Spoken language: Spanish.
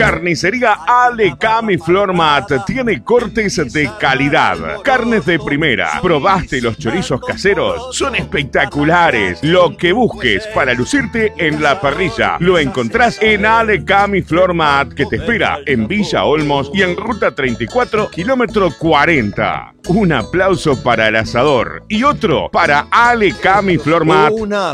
Carnicería Alecam y Flormat tiene cortes de calidad. Carnes de primera. ¿Probaste los chorizos caseros? Son espectaculares. Lo que busques para lucirte en la parrilla lo encontrás en Alecam y Flormat, que te espera en Villa Olmos y en Ruta 34, kilómetro 40. Un aplauso para el asador y otro para Alecam y Flormat.